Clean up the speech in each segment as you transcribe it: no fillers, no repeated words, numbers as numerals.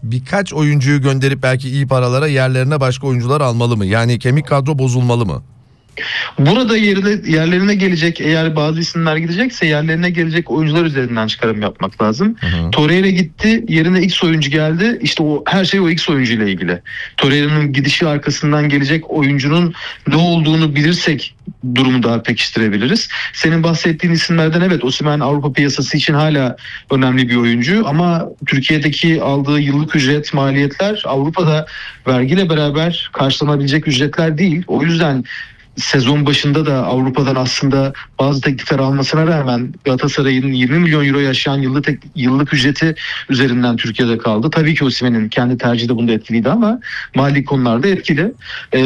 birkaç oyuncuyu gönderip belki iyi paralara yerlerine başka oyuncular almalı mı? Yani kemik kadro bozulmalı mı? Burada yerlerine gelecek, eğer bazı isimler gidecekse yerlerine gelecek oyuncular üzerinden çıkarım yapmak lazım. Torreira gitti, yerine X oyuncu geldi. İşte her şey o X oyuncu ile ilgili. Torreira'nın gidişi arkasından gelecek oyuncunun ne olduğunu bilirsek durumu daha pekiştirebiliriz. Senin bahsettiğin isimlerden evet, Osimhen Avrupa piyasası için hala önemli bir oyuncu ama Türkiye'deki aldığı yıllık ücret, maliyetler Avrupa'da vergiyle beraber karşılanabilecek ücretler değil. O yüzden sezon başında da Avrupa'dan aslında bazı teklifler almasına rağmen Galatasaray'ın 20 milyon euro yaşayan yıllık ücreti üzerinden Türkiye'de kaldı. Tabii ki Osimhen'in kendi tercihi de bunda etkiliydi ama mali konularda etkili.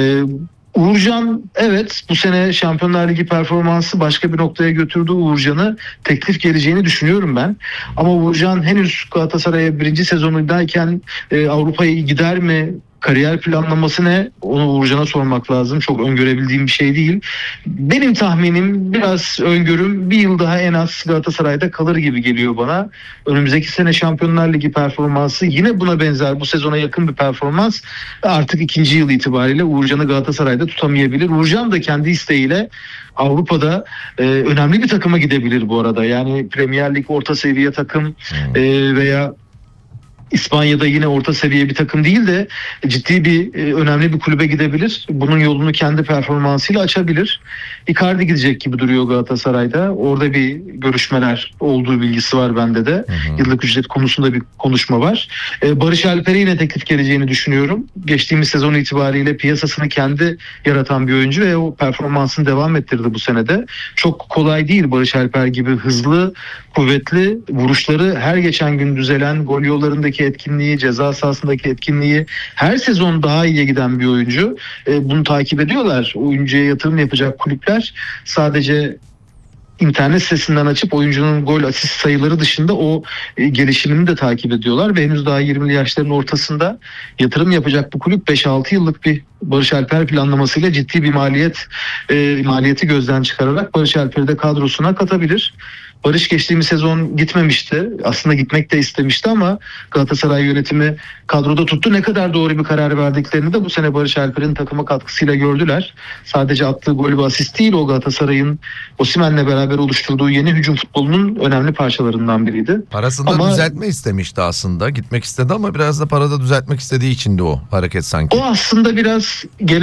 Uğurcan, evet, bu sene Şampiyonlar Ligi performansı başka bir noktaya götürdü Uğurcan'ı. Teklif geleceğini düşünüyorum ben. Ama Uğurcan henüz Galatasaray'a birinci sezonundayken Avrupa'ya gider mi? Kariyer planlaması ne? Onu Uğurcan'a sormak lazım. Çok öngörebildiğim bir şey değil. Benim tahminim, biraz öngörüm, bir yıl daha en az Galatasaray'da kalır gibi geliyor bana. Önümüzdeki sene Şampiyonlar Ligi performansı yine buna benzer, bu sezona yakın bir performans. Artık ikinci yıl itibariyle Uğurcan'ı Galatasaray'da tutamayabilir. Uğurcan da kendi isteğiyle Avrupa'da önemli bir takıma gidebilir bu arada. Yani Premier Lig orta seviye takım veya İspanya'da yine orta seviye bir takım değil de ciddi bir önemli bir kulübe gidebilir. Bunun yolunu kendi performansıyla açabilir. Icardi gidecek gibi duruyor Galatasaray'da. Orada bir görüşmeler olduğu bilgisi var bende de. Yıllık ücret konusunda bir konuşma var. Barış Alper'e yine teklif geleceğini düşünüyorum. Geçtiğimiz sezon itibariyle piyasasını kendi yaratan bir oyuncu ve o performansını devam ettirdi bu senede. Çok kolay değil Barış Alper gibi hızlı, kuvvetli, vuruşları her geçen gün düzelen, gol yollarındaki etkinliği, ceza sahasındaki etkinliği, her sezon daha iyiye giden bir oyuncu. Bunu takip ediyorlar. Oyuncuya yatırım yapacak kulüpler sadece internet sitesinden açıp oyuncunun gol, asist sayıları dışında o gelişimini de takip ediyorlar ve henüz daha 20'li yaşların ortasında yatırım yapacak bu kulüp 5-6 yıllık bir Barış Alper planlamasıyla ciddi bir maliyeti gözden çıkararak Barış Alper'i de kadrosuna katabilir. Barış geçtiğimiz sezon gitmemişti. Aslında gitmek de istemişti ama Galatasaray yönetimi kadroda tuttu. Ne kadar doğru bir karar verdiklerini de bu sene Barış Alper'in takıma katkısıyla gördüler. Sadece attığı gol ve asist değil, o Galatasaray'ın Osimhen'le beraber oluşturduğu yeni hücum futbolunun önemli parçalarından biriydi. Parasını da düzeltme istemişti aslında. Gitmek istedi ama biraz da parada düzeltmek istediği için de o hareket sanki. O aslında biraz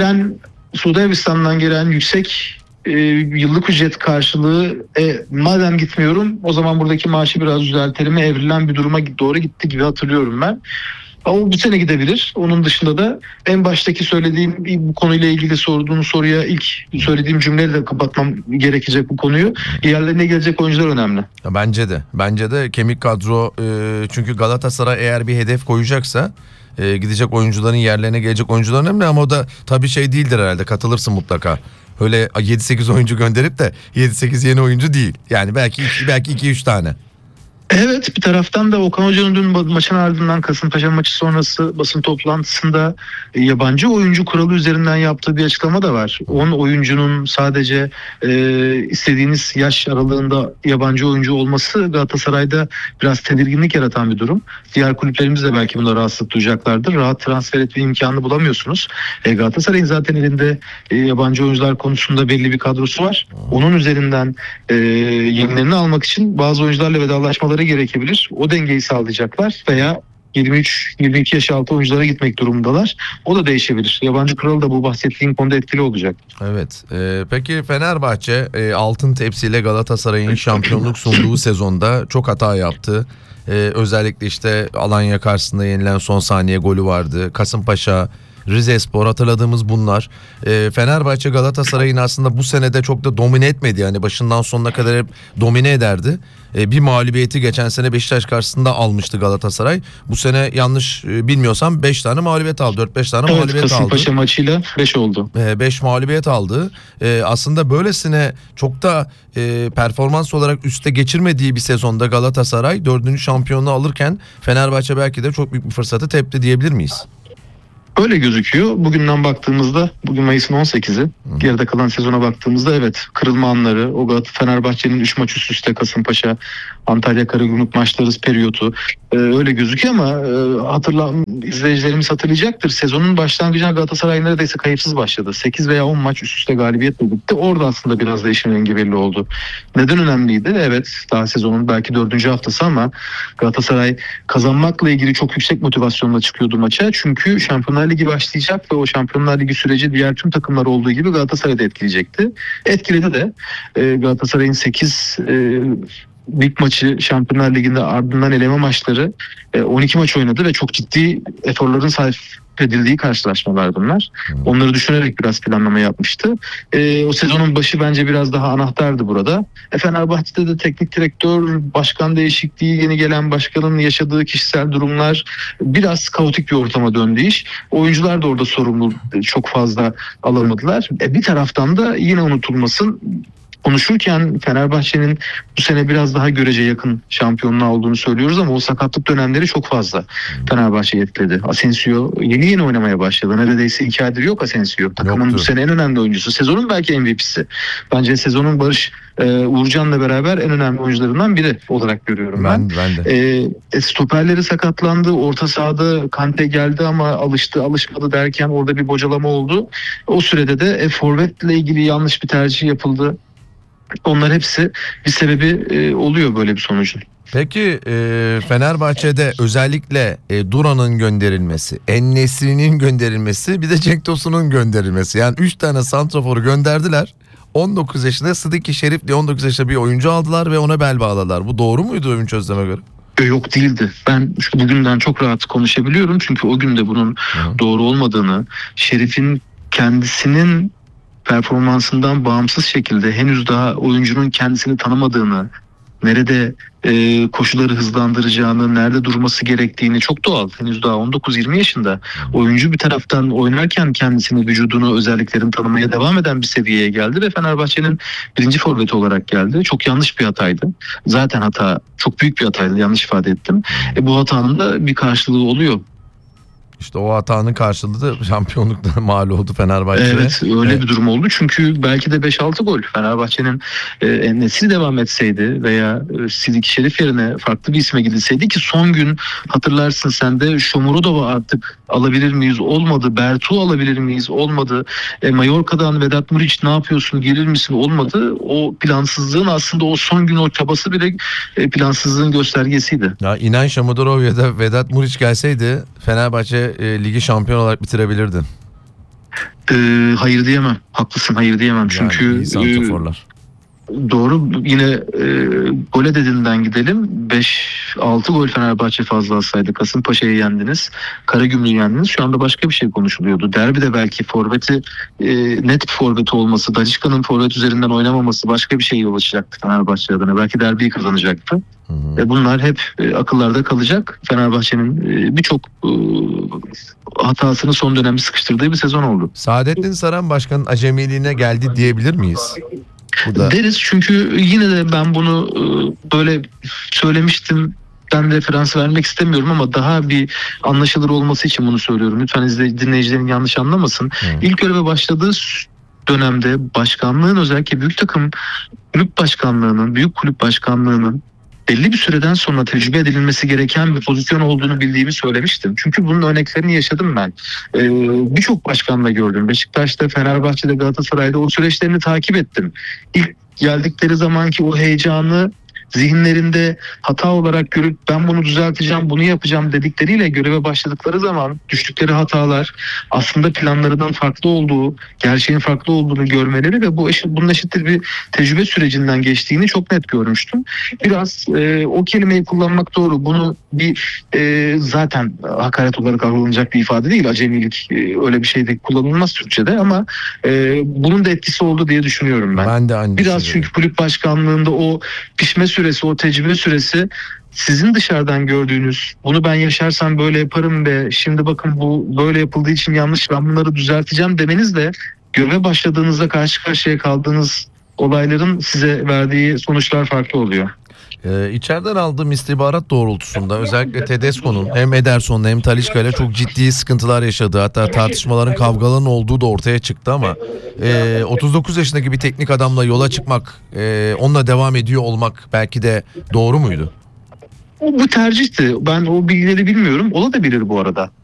Suudi Arabistan'dan gelen yüksek yıllık ücret karşılığı, madem gitmiyorum o zaman buradaki maaşı biraz düzeltelim, evrilen bir duruma doğru gitti gibi hatırlıyorum ben. Ama bu sene gidebilir. Onun dışında da en baştaki söylediğim, bu konuyla ilgili sorduğun soruya ilk söylediğim cümleyle de kapatmam gerekecek bu konuyu. Yerlerine gelecek oyuncular önemli. Bence de kemik kadro, çünkü Galatasaray eğer bir hedef koyacaksa gidecek oyuncuların yerlerine gelecek oyuncular önemli ama o da tabii şey değildir herhalde, katılırsın mutlaka. Öyle 7-8 oyuncu gönderip de 7-8 yeni oyuncu değil. Yani belki 2-3 tane. Evet, bir taraftan da Okan Hoca'nın dün maçın ardından Kasımpaşa maçı sonrası basın toplantısında yabancı oyuncu kuralı üzerinden yaptığı bir açıklama da var. 10 oyuncunun sadece istediğiniz yaş aralığında yabancı oyuncu olması Galatasaray'da biraz tedirginlik yaratan bir durum. Diğer kulüplerimiz de belki buna rahatsızlık duyacaklardır. Rahat transfer etme imkanı bulamıyorsunuz. Galatasaray'ın zaten elinde yabancı oyuncular konusunda belli bir kadrosu var. Onun üzerinden yenilerini almak için bazı oyuncularla vedalaşmaları gerekebilir. O dengeyi sağlayacaklar veya 23-22 yaş altı oyunculara gitmek durumundalar. O da değişebilir. Yabancı kuralı da bu bahsettiğim konuda etkili olacak. Evet. Peki Fenerbahçe altın tepsiyle Galatasaray'ın şampiyonluk sunduğu sezonda çok hata yaptı. Özellikle işte Alanya karşısında yenilen son saniye golü vardı. Kasımpaşa, Rizespor, hatırladığımız bunlar. Fenerbahçe Galatasaray'ın aslında bu senede çok da domine etmedi. Yani başından sonuna kadar hep domine ederdi. Bir mağlubiyeti geçen sene Beşiktaş karşısında almıştı Galatasaray. Bu sene yanlış bilmiyorsam 5 tane mağlubiyet aldı. 4-5 tane mağlubiyet aldı. Kasımpaşa maçıyla 5 oldu. 5 mağlubiyet aldı. Aslında böylesine çok da performans olarak üste geçirmediği bir sezonda Galatasaray 4. şampiyonluğu alırken Fenerbahçe belki de çok büyük bir fırsatı tepti diyebilir miyiz? Öyle gözüküyor. Bugünden baktığımızda, bugün Mayıs'ın 18'i. Geride kalan sezona baktığımızda evet, kırılma anları, o Fenerbahçe'nin 3 maç üst üste, Kasımpaşa, Antalya Karagümrük maçları periyotu öyle gözüküyor ama izleyicilerimiz hatırlayacaktır. Sezonun başlangıcına Galatasaray neredeyse kayıpsız başladı. 8 veya 10 maç üst üste galibiyetle bitti. Orada aslında biraz da işin rengi belli oldu. Neden önemliydi? Evet, daha sezonun belki 4. haftası ama Galatasaray kazanmakla ilgili çok yüksek motivasyonla çıkıyordu maça. Çünkü Şampiyonlar Ligi başlayacak ve o Şampiyonlar Ligi süreci diğer tüm takımlar olduğu gibi Galatasaray'ı da etkileyecekti. Etkiledi de. Galatasaray'ın 8 lig maçı, Şampiyonlar Ligi'nde ardından eleme maçları, 12 maç oynadı ve çok ciddi eforların sarf edildiği karşılaşmalar bunlar. Onları düşünerek biraz planlama yapmıştı. O sezonun başı bence biraz daha anahtardı burada. Fenerbahçe'de de teknik direktör, başkan değişikliği, yeni gelen başkanın yaşadığı kişisel durumlar, biraz kaotik bir ortama döndü iş. Oyuncular da orada sorumlu çok fazla alamadılar. Bir taraftan da yine unutulmasın, konuşurken Fenerbahçe'nin bu sene biraz daha görece yakın şampiyonluğa olduğunu söylüyoruz ama o sakatlık dönemleri çok fazla Fenerbahçe'yi etkiledi. Asensio yeni oynamaya başladı. Neredeyse 2 aydır yok Asensio. Takımın bu sene en önemli oyuncusu. Sezonun belki MVP'si. Bence sezonun Barış Uğurcan'la beraber en önemli oyuncularından biri olarak görüyorum ben. Ben de. Stoperleri sakatlandı. Orta sahada Kante geldi ama alışmadı derken orada bir bocalama oldu. O sürede de forvetle ilgili yanlış bir tercih yapıldı. Onlar hepsi bir sebebi oluyor böyle bir sonucun. Peki Fenerbahçe'de özellikle Duran'ın gönderilmesi, En-Nesyri'nin gönderilmesi, bir de Cenk Tosun'un gönderilmesi. Yani 3 tane santraforu gönderdiler. 19 yaşında Sıdıki Şerif diye 19 yaşında bir oyuncu aldılar ve ona bel bağladılar. Bu doğru muydu Övünç Özdem'e göre? Yok, değildi. Ben bugünden çok rahat konuşabiliyorum. Çünkü o günde bunun doğru olmadığını, Şerif'in kendisinin performansından bağımsız şekilde henüz daha oyuncunun kendisini tanımadığını, nerede koşuları hızlandıracağını, nerede durması gerektiğini, çok doğal. Henüz daha 19-20 yaşında. Oyuncu bir taraftan oynarken kendisini, vücudunu, özelliklerini tanımaya devam eden bir seviyeye geldi ve Fenerbahçe'nin birinci forveti olarak geldi. Çok yanlış bir hataydı. Zaten hata çok büyük bir hataydı, yanlış ifade ettim. Bu hatanın da bir karşılığı oluyor. İşte o hatanın karşılığı da şampiyonlukta mal oldu Fenerbahçe'ye. Evet, öyle bir durum oldu. Çünkü belki de 5-6 gol Fenerbahçe'nin En-Nesyri devam etseydi veya Sıdıki Şerif yerine farklı bir isme gidilseydi, ki son gün hatırlarsın sen de, Shomurodov'u artık alabilir miyiz? Olmadı. Bertu alabilir miyiz? Olmadı. Mallorca'dan Vedat Muriç ne yapıyorsun? Gelir misin? Olmadı. O plansızlığın, aslında o son gün o çabası bile plansızlığın göstergesiydi. Ya inan Şamudorov ya da Vedat Muriç gelseydi Fenerbahçe ligi şampiyon olarak bitirebilirdi. Hayır diyemem. Haklısın, hayır diyemem. Çünkü iyi santraforlar. Doğru, yine gole dediğinden gidelim. 5-6 gol Fenerbahçe fazla alsaydı, Kasımpaşa'yı yendiniz, Karagümrük'ü yendiniz. Şu anda başka bir şey konuşuluyordu. Derbide belki forveti net bir forveti olması, Dacişka'nın forvet üzerinden oynamaması başka bir şey yol açacaktı Fenerbahçe adına. Belki derbiyi kazanacaktı. Bunlar hep akıllarda kalacak. Fenerbahçe'nin birçok hatasını son dönemde sıkıştırdığı bir sezon oldu. Saadettin Saran Başkan'ın acemiliğine geldi diyebilir miyiz? Deriz, çünkü yine de ben bunu böyle söylemiştim. Ben referans vermek istemiyorum ama daha bir anlaşılır olması için bunu söylüyorum. Lütfen dinleyicilerin yanlış anlamasın. İlk göreve başladığı dönemde başkanlığın, özellikle büyük takım kulüp başkanlığının, büyük kulüp başkanlığının belli bir süreden sonra tecrübe edilmesi gereken bir pozisyon olduğunu bildiğimi söylemiştim. Çünkü bunun örneklerini yaşadım ben. Birçok başkanla gördüm. Beşiktaş'ta, Fenerbahçe'de, Galatasaray'da o süreçlerini takip ettim. İlk geldikleri zamanki o heyecanı zihinlerinde hata olarak görüp ben bunu düzelteceğim, bunu yapacağım dedikleriyle göreve başladıkları zaman düştükleri hatalar aslında planlarından farklı olduğu, gerçeğin farklı olduğunu görmeleri ve bunun eşittir bir tecrübe sürecinden geçtiğini çok net görmüştüm. Biraz o kelimeyi kullanmak doğru. Bunu bir zaten hakaret olarak alınacak bir ifade değil. Acemilik öyle bir şey de kullanılmaz Türkçe'de ama bunun da etkisi oldu diye düşünüyorum ben. Ben de aynı biraz çünkü kulüp başkanlığında o pişme süresi, o tecrübe süresi, sizin dışarıdan gördüğünüz, bunu ben yaşarsam böyle yaparım ve şimdi bakın bu böyle yapıldığı için yanlış, ben bunları düzelteceğim demenizle göreve başladığınızda karşı karşıya kaldığınız olayların size verdiği sonuçlar farklı oluyor. İçeriden aldığım istihbarat doğrultusunda özellikle Tedesco'nun hem Ederson'la hem Talisca'yla çok ciddi sıkıntılar yaşadığı, hatta tartışmaların, kavgaların olduğu da ortaya çıktı ama 39 yaşındaki bir teknik adamla yola çıkmak, onunla devam ediyor olmak belki de doğru muydu? Bu tercihti. Ben o bilgileri bilmiyorum. Olabilir bu arada.